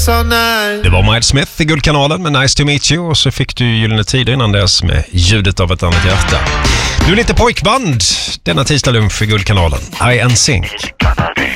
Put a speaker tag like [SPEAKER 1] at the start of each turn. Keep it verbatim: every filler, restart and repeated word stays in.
[SPEAKER 1] all night.
[SPEAKER 2] Det var Miles Smith i Guldkanalen med Nice to meet you. Och så fick du Gyllene Tider innan dess med Ljudet av ett annat hjärta. Du är lite pojkband denna tisdag lunch i Guldkanalen. I N Sync.